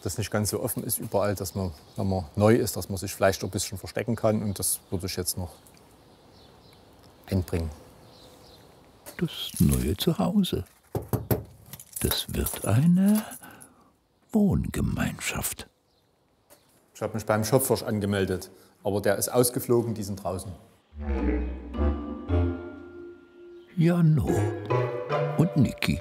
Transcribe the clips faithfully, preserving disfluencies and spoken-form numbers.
das nicht ganz so offen ist überall, dass man, wenn man neu ist, dass man sich vielleicht ein bisschen verstecken kann. Und das würde ich jetzt noch einbringen. Das neue Zuhause. Das wird eine Wohngemeinschaft. Ich habe mich beim Schopfwurst angemeldet, aber der ist ausgeflogen, die sind draußen. Jano und Niki.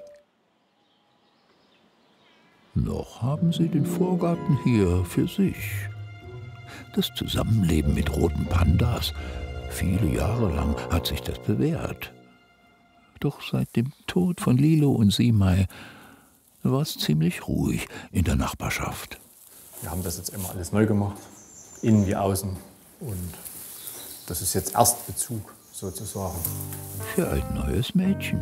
Noch haben sie den Vorgarten hier für sich. Das Zusammenleben mit roten Pandas, viele Jahre lang hat sich das bewährt. Doch seit dem Tod von Lilo und Simei war es ziemlich ruhig in der Nachbarschaft. Wir haben das jetzt immer alles neu gemacht, innen wie außen. Und das ist jetzt Erstbezug sozusagen. Für ein neues Mädchen.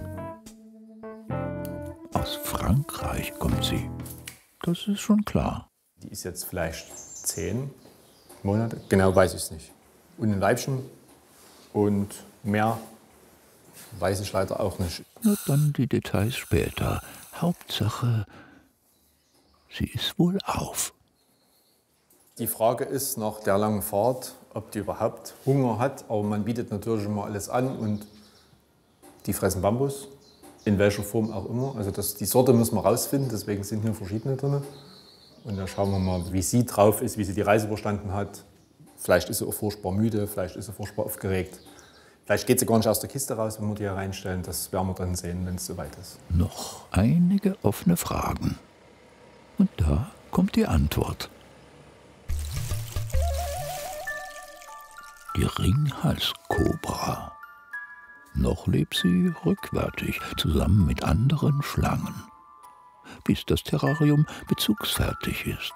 Aus Frankreich kommt sie. Das ist schon klar. Die ist jetzt vielleicht zehn Monate, genau weiß ich es nicht. Und ein Weibchen und mehr weiß ich leider auch nicht. Na dann die Details später. Hauptsache, sie ist wohlauf. Die Frage ist nach der langen Fahrt, ob die überhaupt Hunger hat. Aber man bietet natürlich immer alles an und die fressen Bambus, in welcher Form auch immer. Also das, die Sorte müssen wir rausfinden, deswegen sind hier verschiedene drin. Und dann schauen wir mal, wie sie drauf ist, wie sie die Reise überstanden hat. Vielleicht ist sie auch furchtbar müde, vielleicht ist sie furchtbar aufgeregt. Vielleicht geht sie gar nicht aus der Kiste raus, wenn wir die hier reinstellen. Das werden wir dann sehen, wenn es soweit ist. Noch einige offene Fragen. Und da kommt die Antwort. Die Ringhalskobra. Noch lebt sie rückwärtig, zusammen mit anderen Schlangen, bis das Terrarium bezugsfertig ist.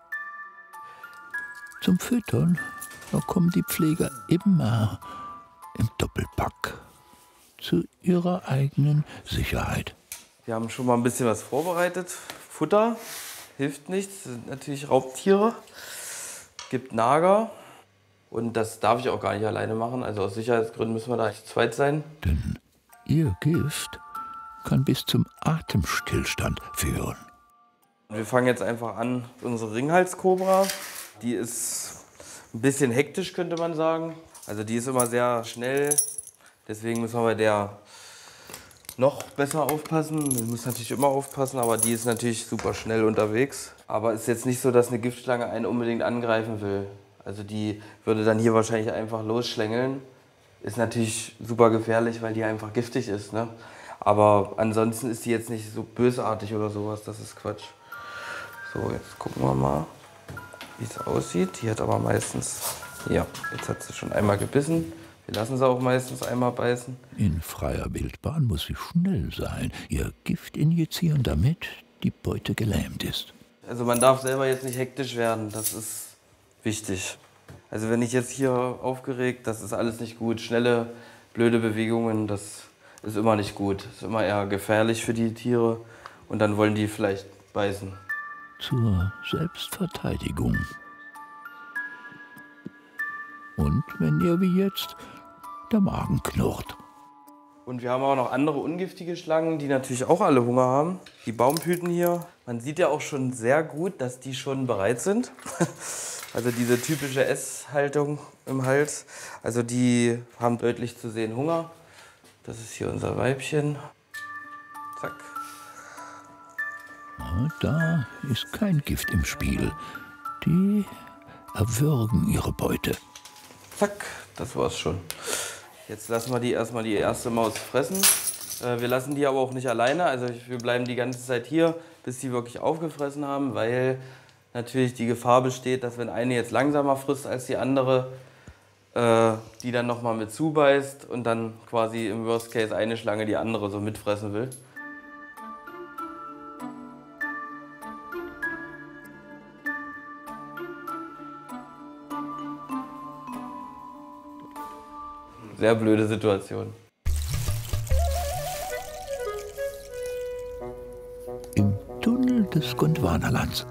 Zum Füttern, da kommen die Pfleger immer im Doppelpack, zu ihrer eigenen Sicherheit. Wir haben schon mal ein bisschen was vorbereitet. Futter hilft nichts, das sind natürlich Raubtiere, gibt Nager. Und das darf ich auch gar nicht alleine machen. Also aus Sicherheitsgründen müssen wir da zu zweit sein. Denn ihr Gift kann bis zum Atemstillstand führen. Wir fangen jetzt einfach an, unsere Ringhalskobra. Die ist ein bisschen hektisch, könnte man sagen. Also die ist immer sehr schnell. Deswegen müssen wir bei der noch besser aufpassen. Wir müssen natürlich immer aufpassen, aber die ist natürlich super schnell unterwegs. Aber es ist jetzt nicht so, dass eine Giftschlange einen unbedingt angreifen will. Also die würde dann hier wahrscheinlich einfach losschlängeln. Ist natürlich super gefährlich, weil die einfach giftig ist, ne? Aber ansonsten ist die jetzt nicht so bösartig oder sowas, das ist Quatsch. So, jetzt gucken wir mal, wie es aussieht. Die hat aber meistens, ja, jetzt hat sie schon einmal gebissen. Wir lassen sie auch meistens einmal beißen. In freier Wildbahn muss sie schnell sein, ihr Gift injizieren, damit die Beute gelähmt ist. Also man darf selber jetzt nicht hektisch werden, das ist wichtig. Also wenn ich jetzt hier aufgeregt, das ist alles nicht gut. Schnelle, blöde Bewegungen, das ist immer nicht gut. Das ist immer eher gefährlich für die Tiere und dann wollen die vielleicht beißen. Zur Selbstverteidigung. Und wenn ihr wie jetzt der Magen knurrt. Und wir haben auch noch andere ungiftige Schlangen, die natürlich auch alle Hunger haben. Die Baumpüten hier, man sieht ja auch schon sehr gut, dass die schon bereit sind. Also diese typische Esshaltung im Hals. Also die haben deutlich zu sehen Hunger. Das ist hier unser Weibchen. Zack. Da ist kein Gift im Spiel. Die erwürgen ihre Beute. Zack, das war's schon. Jetzt lassen wir die erstmal die erste Maus fressen. Wir lassen die aber auch nicht alleine. Also wir bleiben die ganze Zeit hier, bis die wirklich aufgefressen haben, weil natürlich die Gefahr besteht, dass wenn eine jetzt langsamer frisst als die andere, äh, die dann nochmal mit zubeißt und dann quasi im Worst Case eine Schlange die andere so mitfressen will. Sehr blöde Situation. Im Tunnel des Gondwanalands.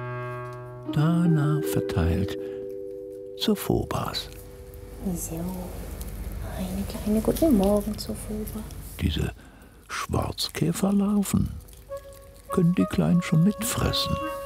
Dana verteilt Zophobas. So, eine kleine Guten Morgen, Zophoba. Diese Schwarzkäferlarven können die Kleinen schon mitfressen.